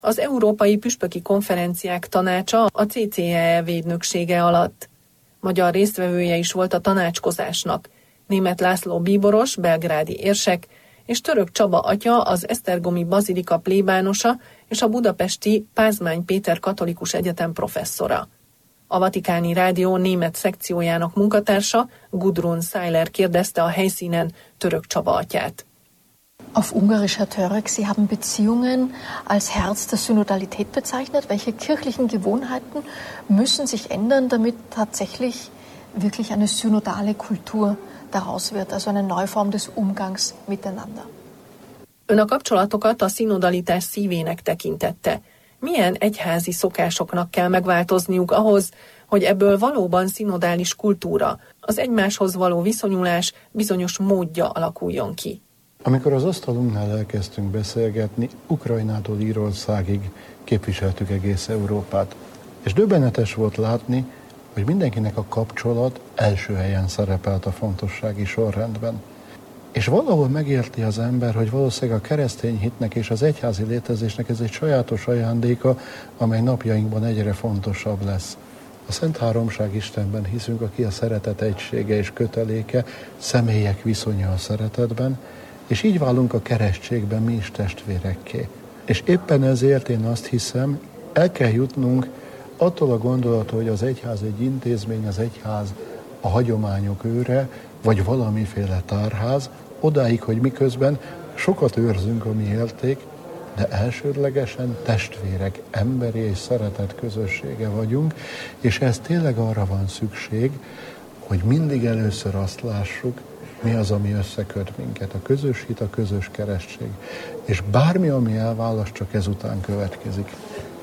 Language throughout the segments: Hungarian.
Az Európai Püspöki Konferenciák Tanácsa a CCEE védnöksége alatt. Magyar résztvevője is volt a tanácskozásnak. Németh László bíboros, belgrádi érsek, és Török Csaba atya, az esztergomi bazilika plébánosa és a budapesti Pázmány Péter Katolikus Egyetem professzora. A Vatikáni Rádió német szekciójának munkatársa, Gudrun Seiler kérdezte a helyszínen Török Csaba atyát. Auf Ungarisch, Herr Török, Sie haben Beziehungen als Herz der Synodalität bezeichnet. Welche kirchlichen Gewohnheiten müssen sich ändern, damit tatsächlich wirklich eine synodale Kultur daraus wird, also eine neue Form des Umgangs miteinander? Ön a kapcsolatokat a szinodalitás szívének tekintette. Milyen egyházi szokásoknak kell megváltozniuk ahhoz, hogy ebből valóban szinodális kultúra, az egymáshoz való viszonyulás bizonyos módja alakuljon ki? Amikor az asztalunknál elkezdtünk beszélgetni, Ukrajnától Írországig képviseltük egész Európát. És döbbenetes volt látni, hogy mindenkinek a kapcsolat első helyen szerepelt a fontossági sorrendben. És valahol megérti az ember, hogy valószínűleg a keresztény hitnek és az egyházi létezésnek ez egy sajátos ajándéka, amely napjainkban egyre fontosabb lesz. A Szent Háromság Istenben hiszünk, aki a szeretet egysége és köteléke, személyek viszonya a szeretetben, és így válunk a keresztségben mi is testvérekké. És éppen ezért én azt hiszem, el kell jutnunk attól a gondolattól, hogy az egyház egy intézmény, az egyház a hagyományok őre, vagy valamiféle tárház, odáig, hogy miközben sokat őrzünk a mi érték, de elsődlegesen testvérek, emberi és szeretet közössége vagyunk, és ez tényleg arra van szükség, hogy mindig először azt lássuk, mi az, ami összeköt minket, a közös hit, a közös keresztség. És bármi, ami elválaszt, csak ezután következik.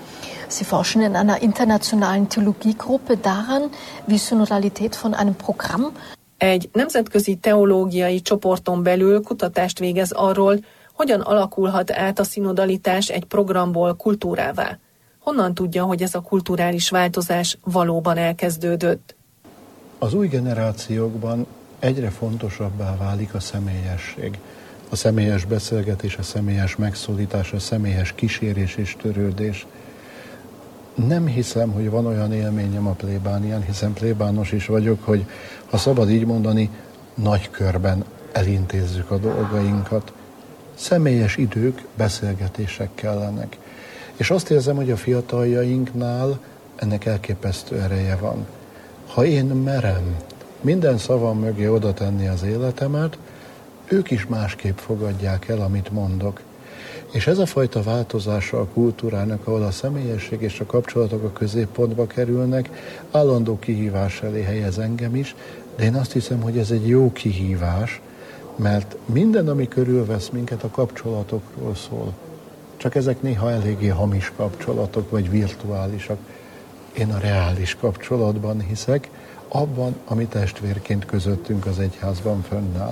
Sie forschen in einer internationalen Theologiegruppe daran, wie Synodalität von einem Programm. Egy nemzetközi teológiai csoporton belül kutatást végez arról, hogyan alakulhat át a szinodalitás egy programból kultúrává. Honnan tudja, hogy ez a kulturális változás valóban elkezdődött? Az új generációkban egyre fontosabbá válik a személyesség. A személyes beszélgetés, a személyes megszólítás, a személyes kísérés és törődés. Nem hiszem, hogy van olyan élményem a plébánián, hiszen plébános is vagyok, hogy ha szabad így mondani, nagy körben elintézzük a dolgainkat. Személyes idők, beszélgetések kellenek. És azt érzem, hogy a fiataljainknál ennek elképesztő ereje van. Ha én merem minden szavam mögé oda tenni az életemet, ők is másképp fogadják el, amit mondok. És ez a fajta változása a kultúrának, ahol a személyesség és a kapcsolatok a középpontba kerülnek, állandó kihívás elé helyez engem is, de én azt hiszem, hogy ez egy jó kihívás, mert minden, ami körülvesz minket, a kapcsolatokról szól. Csak ezek néha eléggé hamis kapcsolatok, vagy virtuálisak. Én a reális kapcsolatban hiszek, abban, ami testvérként közöttünk az egyházban fönnáll.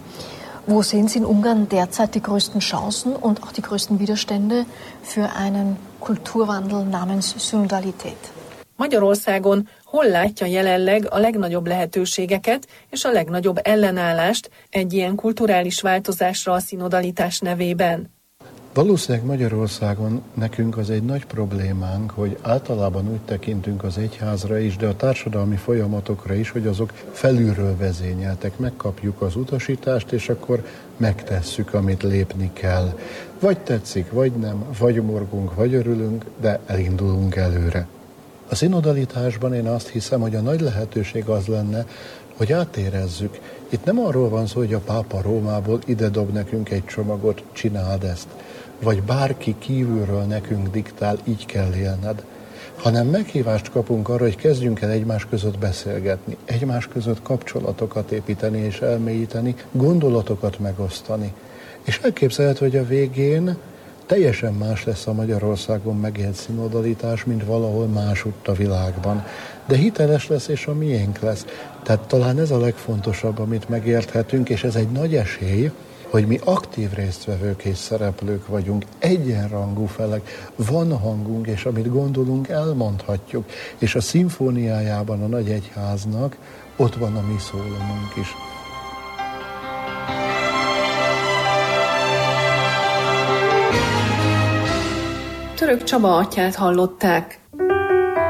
Wo sehen Sie in Ungarn derzeit die größten Chancen und auch die größten Widerstände für einen Kulturwandel namens Synodalität? Magyarországon hol látja jelenleg a legnagyobb lehetőségeket és a legnagyobb ellenállást egy ilyen kulturális változásra a szinodalitás nevében? Valószínűleg Magyarországon nekünk az egy nagy problémánk, hogy általában úgy tekintünk az egyházra is, de a társadalmi folyamatokra is, hogy azok felülről vezényeltek. Megkapjuk az utasítást, és akkor megtesszük, amit lépni kell. Vagy tetszik, vagy nem, vagy morgunk, vagy örülünk, de elindulunk előre. A szinodalitásban én azt hiszem, hogy a nagy lehetőség az lenne, hogy átérezzük. Itt nem arról van szó, hogy a pápa Rómából ide dob nekünk egy csomagot, csináld ezt, vagy bárki kívülről nekünk diktál, így kell élned, hanem meghívást kapunk arra, hogy kezdjünk el egymás között beszélgetni, egymás között kapcsolatokat építeni és elmélyíteni, gondolatokat megosztani. És elképzelhető, hogy a végén teljesen más lesz a Magyarországon megélt szinodalitás, mint valahol másutt a világban. De hiteles lesz, és a miénk lesz. Tehát talán ez a legfontosabb, amit megérthetünk, és ez egy nagy esély, hogy mi aktív résztvevők és szereplők vagyunk, egyenrangú felek, van hangunk, és amit gondolunk, elmondhatjuk. És a szimfóniájában a nagy egyháznak ott van a mi szólomunk is. Török Csaba atyát hallották.